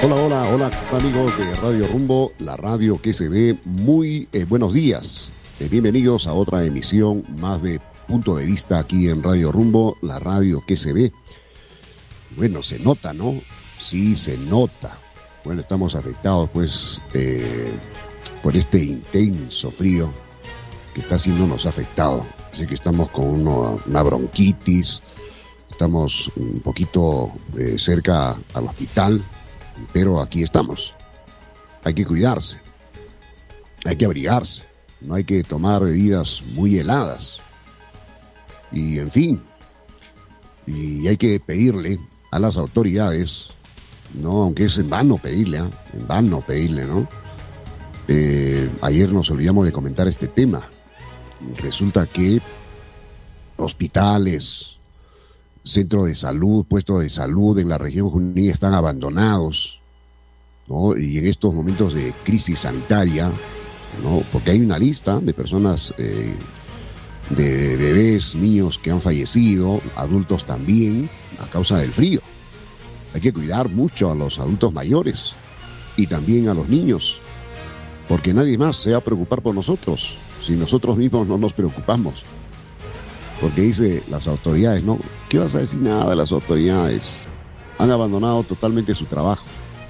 Hola, hola, hola amigos de Radio Rumbo, la radio que se ve. Muy buenos días. Bienvenidos a otra emisión más de Punto de Vista aquí en Radio Rumbo, la radio que se ve. Bueno, se nota, ¿no? Sí, se nota. Bueno, estamos afectados pues por este intenso frío que está haciéndonos afectado. Así que estamos con una bronquitis, estamos un poquito cerca al hospital, pero aquí estamos. Hay que cuidarse, hay que abrigarse, no hay que tomar bebidas muy heladas. Y en fin, y hay que pedirle a las autoridades, no, aunque es en vano pedirle, ¿no? Ayer nos olvidamos de comentar este tema. Resulta que hospitales, centros de salud, puestos de salud en la región Junín están abandonados, ¿no? Y en estos momentos de crisis sanitaria, ¿no? Porque hay una lista de personas, de bebés, niños que han fallecido, adultos también, a causa del frío. Hay que cuidar mucho a los adultos mayores y también a los niños, porque nadie más se va a preocupar por nosotros si nosotros mismos no nos preocupamos. Porque dice las autoridades, ¿no? ¿Qué vas a decir? Nada, las autoridades han abandonado totalmente su trabajo.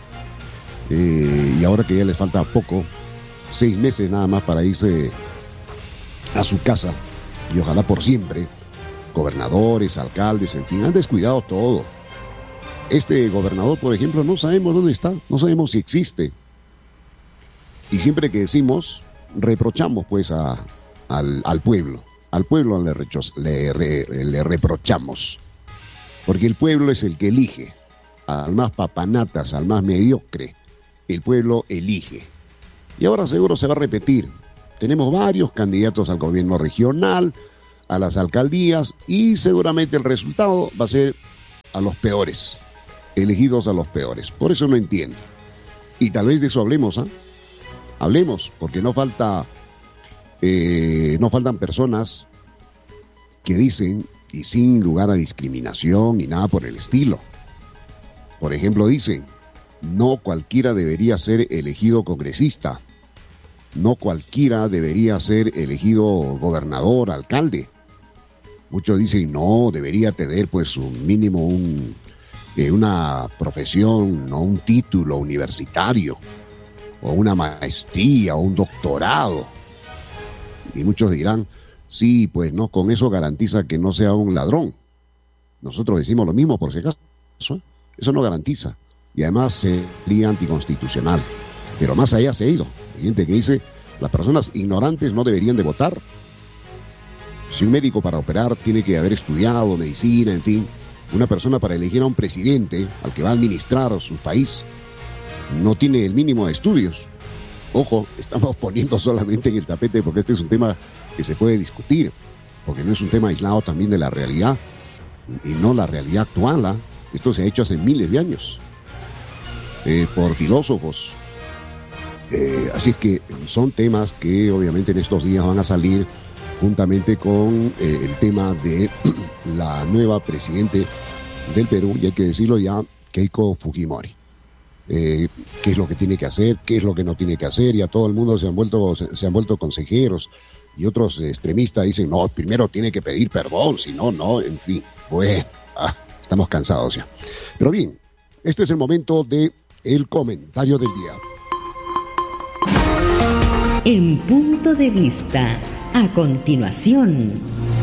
Y ahora que ya les falta poco, 6 meses nada más para irse a su casa, y ojalá por siempre, gobernadores, alcaldes, en fin, han descuidado todo. Este gobernador, por ejemplo, no sabemos dónde está, no sabemos si existe. Y siempre que decimos, reprochamos pues al pueblo. Al pueblo le reprochamos, porque el pueblo es el que elige, al más papanatas, al más mediocre, el pueblo elige. Y ahora seguro se va a repetir. Tenemos varios candidatos al gobierno regional, a las alcaldías, y seguramente el resultado va a ser a los peores, elegidos a los peores. Por eso no entiendo. Y tal vez de eso hablemos, ¿ah? Hablemos, porque no faltan personas que dicen, y sin lugar a discriminación ni nada por el estilo. Por ejemplo, dicen, no cualquiera debería ser elegido congresista, no cualquiera debería ser elegido gobernador, alcalde. Muchos dicen, no, debería tener pues un mínimo una profesión, no un título universitario, o una maestría, o un doctorado. Y muchos dirán, sí, pues no, con eso garantiza que no sea un ladrón. Nosotros decimos lo mismo por si acaso, ¿eh? Eso no garantiza. Y además sería anticonstitucional. Pero más allá se ha ido. Hay gente que dice, las personas ignorantes no deberían de votar. Si un médico para operar tiene que haber estudiado medicina, en fin, una persona para elegir a un presidente, al que va a administrar a su país, no tiene el mínimo de estudios. Ojo, estamos poniendo solamente en el tapete porque este es un tema que se puede discutir, porque no es un tema aislado también de la realidad, y no la realidad actual, ¿eh? Esto se ha hecho hace miles de años, por filósofos. Así es que son temas que obviamente en estos días van a salir juntamente con el tema de la nueva presidente del Perú, y hay que decirlo ya, Keiko Fujimori. ¿Qué es lo que tiene que hacer? ¿Qué es lo que no tiene que hacer? Y a todo el mundo se han vuelto consejeros, y otros extremistas dicen, no, primero tiene que pedir perdón, si no, no, en fin. Bueno, estamos cansados ya. Pero bien, este es el momento de el comentario del día. En Punto de Vista, a continuación,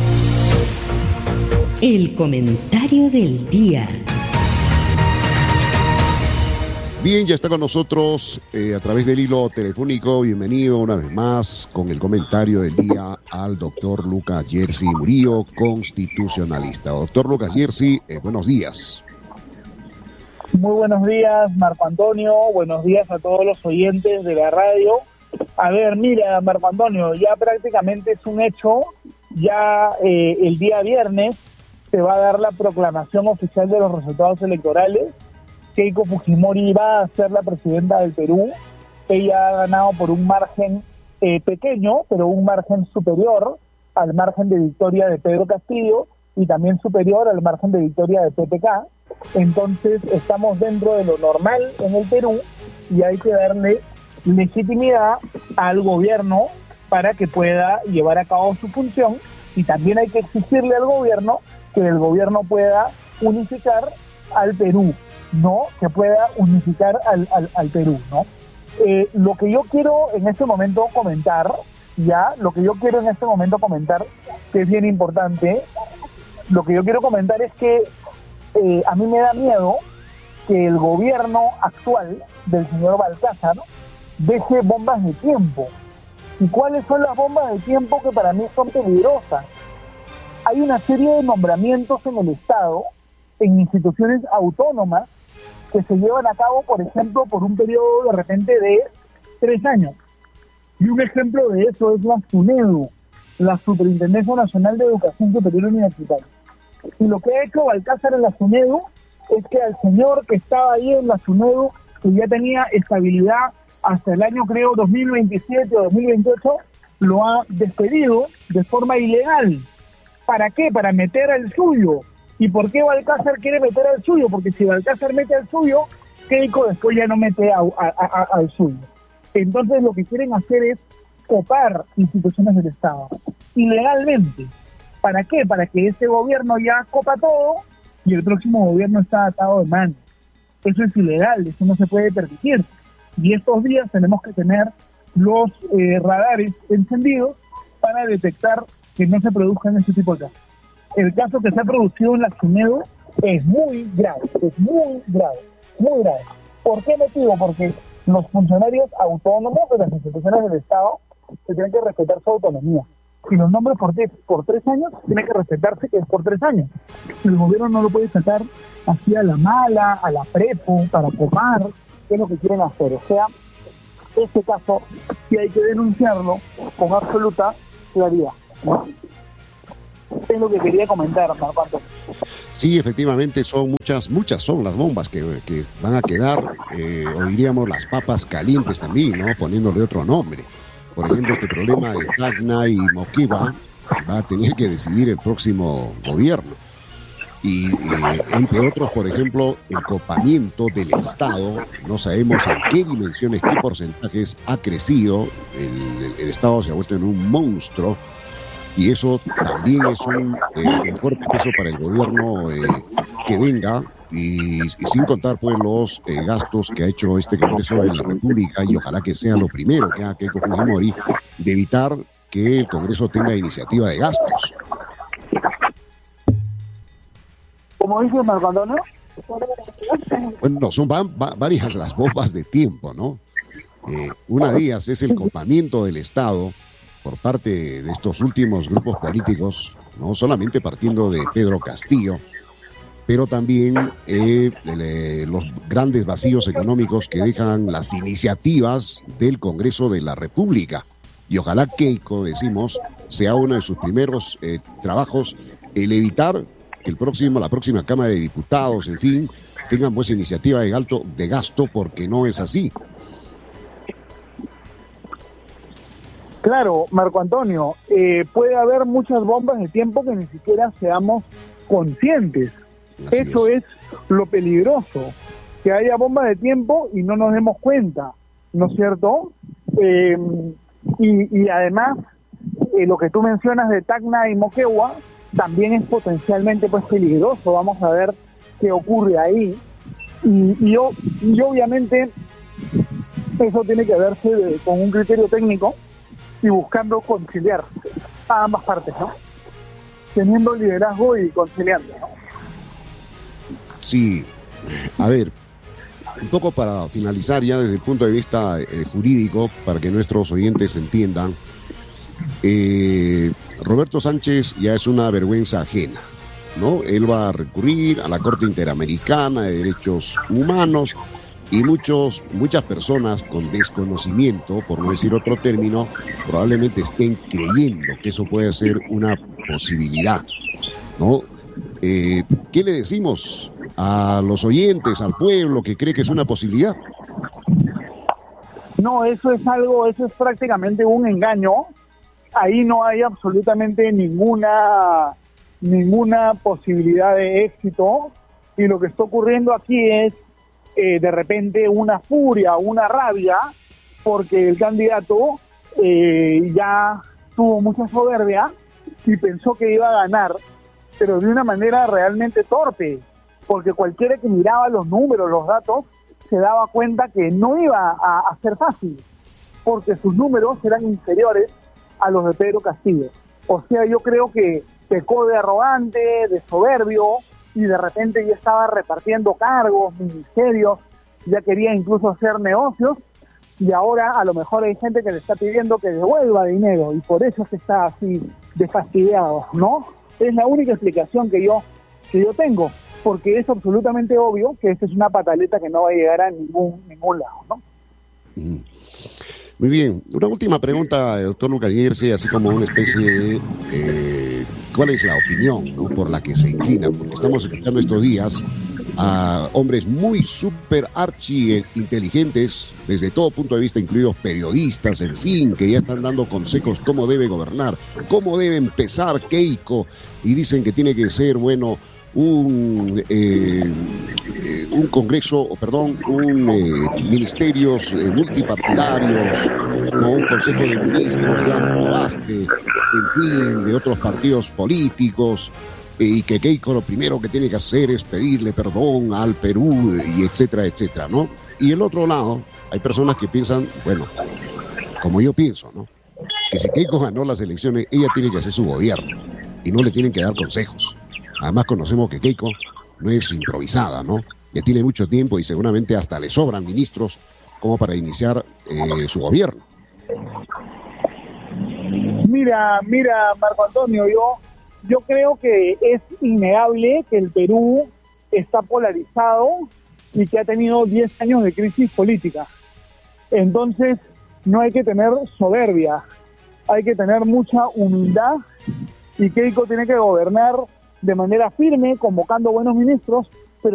el comentario del día. Bien, ya está con nosotros a través del hilo telefónico. Bienvenido una vez más con el comentario del día al doctor Lucas Jerzy Murillo, constitucionalista. Doctor Lucas Jerzy, buenos días. Muy buenos días, Marco Antonio. Buenos días a todos los oyentes de la radio. A ver, mira, Marco Antonio, ya prácticamente es un hecho. Ya el día viernes se va a dar la proclamación oficial de los resultados electorales. Keiko Fujimori va a ser la presidenta del Perú. Ella ha ganado por un margen pequeño, pero un margen superior al margen de victoria de Pedro Castillo y también superior al margen de victoria de PPK. Entonces estamos dentro de lo normal en el Perú y hay que darle legitimidad al gobierno para que pueda llevar a cabo su función, y también hay que exigirle al gobierno que el gobierno pueda unificar al Perú, ¿no? Que pueda unificar al Perú, ¿no? Lo que yo quiero en este momento comentar, que es bien importante, lo que yo quiero comentar es que a mí me da miedo que el gobierno actual del señor Balcázar deje bombas de tiempo. ¿Y cuáles son las bombas de tiempo que para mí son peligrosas? Hay una serie de nombramientos en el Estado, en instituciones autónomas, que se llevan a cabo, por ejemplo, por un periodo de repente de 3 años. Y un ejemplo de eso es la SUNEDU, la Superintendencia Nacional de Educación Superior Universitaria. Y lo que ha hecho Balcázar en la SUNEDU es que al señor que estaba ahí en la SUNEDU, que ya tenía estabilidad hasta el año, creo, 2027 o 2028, lo ha despedido de forma ilegal. ¿Para qué? Para meter al suyo. ¿Y por qué Balcázar quiere meter al suyo? Porque si Balcázar mete al suyo, Keiko después ya no mete al suyo. Entonces lo que quieren hacer es copar instituciones del Estado, ilegalmente. ¿Para qué? Para que ese gobierno ya copa todo y el próximo gobierno está atado de manos. Eso es ilegal, eso no se puede permitir. Y estos días tenemos que tener los radares encendidos para detectar que no se produzcan ese tipo de casos. El caso que se ha producido en la SUNEDU es muy grave. ¿Por qué motivo? Porque los funcionarios autónomos de las instituciones del Estado se tienen que respetar su autonomía. Si los nombres por 3 años, tiene que respetarse que es por 3 años. El gobierno no lo puede sacar así a la mala, a la prepo, para copar, que es lo que quieren hacer. O sea, este caso sí hay que denunciarlo con absoluta claridad, ¿no? Es lo que quería comentar, Marco Antonio. Sí, efectivamente, son muchas son las bombas que van a quedar, o diríamos las papas calientes también, ¿no? Poniéndole otro nombre. Por ejemplo, este problema de Tacna y Moquegua va a tener que decidir el próximo gobierno. Y entre otros, por ejemplo, el copamiento del Estado, no sabemos en qué dimensiones, qué porcentajes ha crecido, el Estado se ha vuelto en un monstruo, y eso también es un fuerte peso para el gobierno que venga, y sin contar pues los gastos que ha hecho este Congreso de la República, y ojalá que sea lo primero que haga Keiko Fujimori, de evitar que el Congreso tenga iniciativa de gastos. Como dice Marco Antonio. Bueno, son varias las bombas de tiempo, ¿no? Una de ellas es el copamiento del Estado por parte de estos últimos grupos políticos, no solamente partiendo de Pedro Castillo, pero también los grandes vacíos económicos que dejan las iniciativas del Congreso de la República. Y ojalá Keiko, decimos, sea uno de sus primeros trabajos, el evitar que la próxima Cámara de Diputados, en fin, tengan pues iniciativa de gasto, porque no es así. Claro, Marco Antonio, puede haber muchas bombas de tiempo que ni siquiera seamos conscientes. Eso es lo peligroso, que haya bombas de tiempo y no nos demos cuenta, ¿no es cierto? Y además, lo que tú mencionas de Tacna y Moquegua también es potencialmente pues peligroso. Vamos a ver qué ocurre ahí. Y obviamente eso tiene que verse con un criterio técnico y buscando conciliar a ambas partes, ¿no? Teniendo liderazgo y conciliando, ¿no? Sí, a ver, un poco para finalizar ya desde el punto de vista jurídico, para que nuestros oyentes entiendan, Roberto Sánchez ya es una vergüenza ajena, ¿no? Él va a recurrir a la Corte Interamericana de Derechos Humanos, y muchas personas con desconocimiento, por no decir otro término, probablemente estén creyendo que eso puede ser una posibilidad, ¿no? ¿Qué le decimos a los oyentes, al pueblo que cree que es una posibilidad? No, eso es prácticamente un engaño. Ahí no hay absolutamente ninguna posibilidad de éxito. Y lo que está ocurriendo aquí es de repente una furia, una rabia, porque el candidato ya tuvo mucha soberbia y pensó que iba a ganar, pero de una manera realmente torpe, porque cualquiera que miraba los números, los datos, se daba cuenta que no iba a ser fácil, porque sus números eran inferiores a los de Pedro Castillo. O sea, yo creo que pecó de arrogante, de soberbio, y de repente ya estaba repartiendo cargos, ministerios, ya quería incluso hacer negocios, y ahora a lo mejor hay gente que le está pidiendo que devuelva dinero, y por eso se está así de fastidiado, ¿no? Es la única explicación que yo tengo, porque es absolutamente obvio que esta es una pataleta que no va a llegar a ningún lado, ¿no? Muy bien. Una última pregunta, doctor Lucas Jersey, así como una especie de ¿cuál es la opinión, ¿no?, por la que se inclina? Porque estamos escuchando estos días a hombres muy súper archi inteligentes desde todo punto de vista, incluidos periodistas, en fin, que ya están dando consejos cómo debe gobernar, cómo debe empezar Keiko, y dicen que tiene que ser, bueno, un ministerios multipartidarios, como un consejo de ministros de Antonio Vázquez, en fin, de otros partidos políticos, y que Keiko lo primero que tiene que hacer es pedirle perdón al Perú, y etcétera, etcétera, ¿no? Y el otro lado, hay personas que piensan, bueno, como yo pienso, ¿no?, que si Keiko ganó las elecciones, ella tiene que hacer su gobierno, y no le tienen que dar consejos. Además conocemos que Keiko no es improvisada, ¿no? Ya tiene mucho tiempo y seguramente hasta le sobran ministros como para iniciar su gobierno. Mira, Marco Antonio, yo creo que es innegable que el Perú está polarizado y que ha tenido 10 años de crisis política. Entonces, no hay que tener soberbia, hay que tener mucha humildad, y Keiko tiene que gobernar de manera firme, convocando buenos ministros,